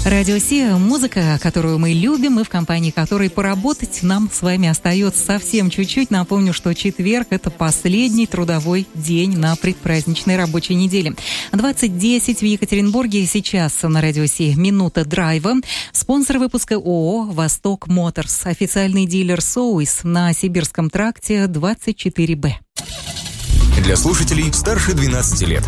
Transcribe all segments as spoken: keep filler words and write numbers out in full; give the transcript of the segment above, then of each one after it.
Радио Си, музыка, которую мы любим и в компании которой поработать нам с вами остается совсем чуть-чуть. Напомню, что четверг – это последний трудовой день на предпраздничной рабочей неделе. двадцать десять в Екатеринбурге. Сейчас на Радио Си «Минута драйва». Спонсор выпуска ООО «Восток Моторс». Официальный дилер «Соуис» на Сибирском тракте двадцать четыре Б. Для слушателей старше двенадцати лет.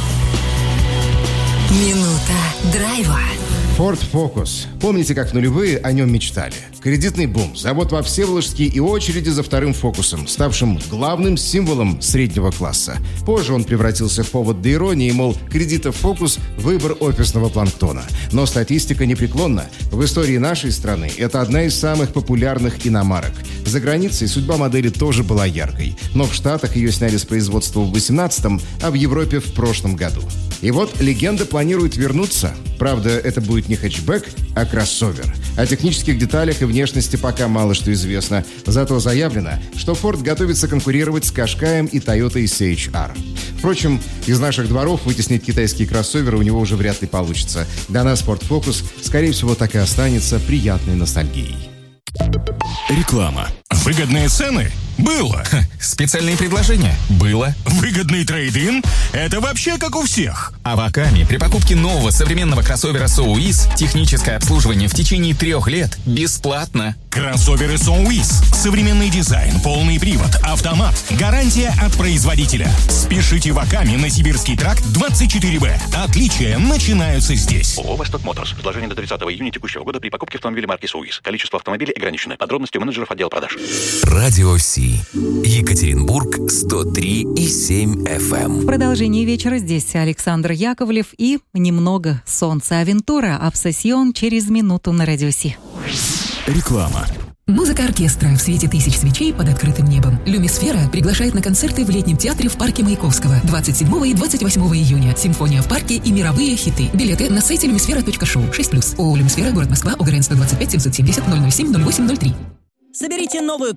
Минута драйва. Ford Focus. Помните, как в нулевые о нем мечтали? Кредитный бум, завод во Всеволожске и очереди за вторым Фокусом, ставшим главным символом среднего класса. Позже он превратился в повод для иронии, мол, кредитов Фокус – выбор офисного планктона. Но статистика непреклонна. В истории нашей страны это одна из самых популярных иномарок. За границей судьба модели тоже была яркой. Но в Штатах ее сняли с производства в восемнадцатом, а в Европе в прошлом году. И вот легенда планирует вернуться. Правда, это будет не хэтчбэк, а кроссовер. О технических деталях и внешности пока мало что известно. Зато заявлено, что Ford готовится конкурировать с Qashqai и Toyota си эйч ар. Впрочем, из наших дворов вытеснить китайские кроссоверы у него уже вряд ли получится. Для нас Ford Focus, скорее всего, так и останется приятной ностальгией. Реклама. Выгодные цены? Было. Ха, специальные предложения? Было. Выгодный трейд-ин? Это вообще как у всех. А в Акаме при покупке нового современного кроссовера Соуис техническое обслуживание в течение трех лет бесплатно. Кроссоверы Соуис. Современный дизайн, полный привод, автомат. Гарантия от производителя. Спешите в Акаме на Сибирский тракт двадцать четыре Б. Отличия начинаются здесь. ООО «Восток Моторс». Предложение до тридцатого июня текущего года при покупке автомобиля марки Соуис. Количество автомобилей ограничено. Подробности у менеджеров отдела продаж. Радио Си. Екатеринбург сто три и семь эф эм. В продолжении вечера здесь Александр Яковлев и немного солнца. Авентура, обсессион через минуту на Радио Си. Реклама. Музыка оркестра в свете тысяч свечей под открытым небом. Люмисфера приглашает на концерты в летнем театре в парке Маяковского двадцать седьмого и двадцать восьмого июня. Симфония в парке и мировые хиты. Билеты на сайте люмисфера точка шоу. шесть плюс. ООО «Люмисфера», город Москва, ОГРН сто двадцать пять семьсот семьдесят ноль ноль семь ноль восемь ноль три. Соберите новую